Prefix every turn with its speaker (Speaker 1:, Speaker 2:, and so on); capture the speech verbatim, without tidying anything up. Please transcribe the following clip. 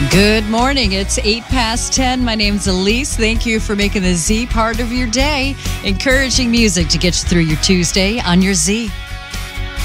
Speaker 1: Good morning. It's eight past ten. My name's Elise. Thank you for making the Z part of your day. Encouraging music to get you through your Tuesday on your Z.